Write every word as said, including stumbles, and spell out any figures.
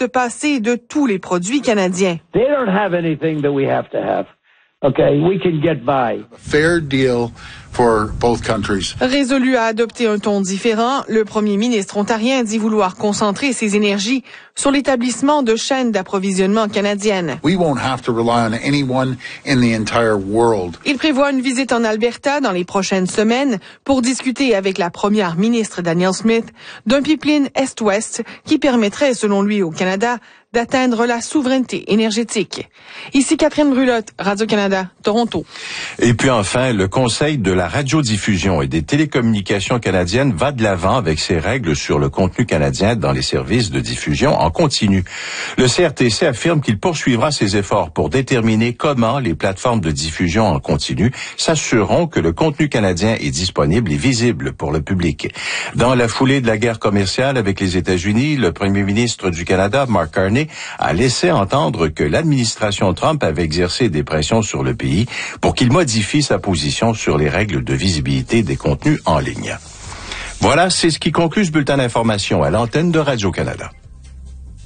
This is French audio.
se passer de tous les produits canadiens. They don't have anything that we have to have. Okay, we can get by. Fair deal for both countries. Résolu à adopter un ton différent, le premier ministre ontarien dit vouloir concentrer ses énergies sur l'établissement de chaînes d'approvisionnement canadiennes. We won't have to rely on anyone in the entire world. Il prévoit une visite en Alberta dans les prochaines semaines pour discuter avec la première ministre Danielle Smith d'un pipeline Est-Ouest qui permettrait, selon lui, au Canada, d'atteindre la souveraineté énergétique. Ici Catherine Brulotte, Radio-Canada, Toronto. Et puis enfin, le Conseil de la radiodiffusion et des télécommunications canadiennes va de l'avant avec ses règles sur le contenu canadien dans les services de diffusion en continu. Le C R T C affirme qu'il poursuivra ses efforts pour déterminer comment les plateformes de diffusion en continu s'assureront que le contenu canadien est disponible et visible pour le public. Dans la foulée de la guerre commerciale avec les États-Unis, le premier ministre du Canada, Mark Carney, a laissé entendre que l'administration Trump avait exercé des pressions sur le pays pour qu'il modifie sa position sur les règles de visibilité des contenus en ligne. Voilà, c'est ce qui conclut ce bulletin d'information à l'antenne de Radio-Canada.